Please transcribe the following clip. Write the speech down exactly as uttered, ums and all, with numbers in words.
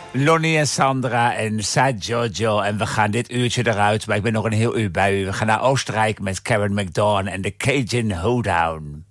Lonnie en Sandra en Sad Jojo. En we gaan dit uurtje eruit, maar ik ben nog een heel uur bij u. We gaan naar Oostenrijk met Karen McDawn en de Cajun Hoedown.